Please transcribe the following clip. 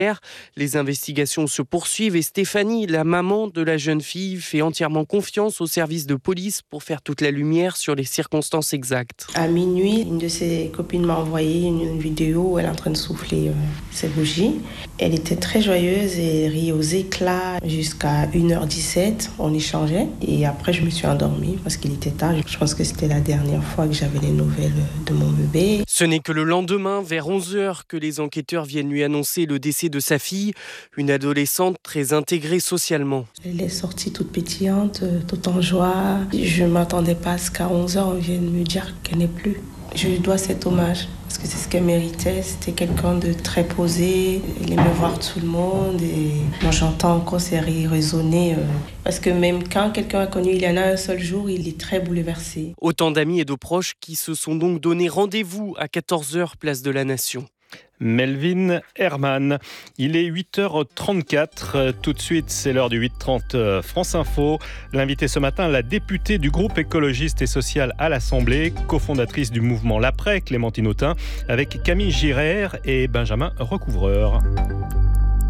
Les investigations se poursuivent et Stéphanie, la maman de la jeune fille, fait entièrement confiance au service de police pour faire toute la lumière sur les circonstances exactes. À minuit, une de ses copines m'a envoyé une vidéo où elle est en train de souffler ses bougies. Elle était très joyeuse et riait aux éclats jusqu'à 1h17. On échangeait et après je me suis endormie parce qu'il était tard. Je pense que c'était la dernière fois que j'avais les nouvelles de mon bébé. Ce n'est que le lendemain, vers 11h, que les enquêteurs viennent lui annoncer le décès de sa fille, une adolescente très intégrée socialement. Elle est sortie toute pétillante, toute en joie. Je ne m'attendais pas à ce qu'à 11h, on vienne me dire qu'elle n'est plus. Je lui dois cet hommage, parce que c'est ce qu'elle méritait. C'était quelqu'un de très posé. Elle aimait voir tout le monde. Et moi, j'entends encore ces rires résonner. Parce que même quand quelqu'un a connu Iliana un seul jour, il est très bouleversé. Autant d'amis et de proches qui se sont donc donné rendez-vous à 14h, place de la Nation. Melvin Herman. Il est 8h34. Tout de suite, c'est l'heure du 8h30 France Info. L'invité ce matin, la députée du groupe écologiste et social à l'Assemblée, cofondatrice du mouvement L'Après, Clémentine Autain, avec Camille Girard et Benjamin Recouvreur.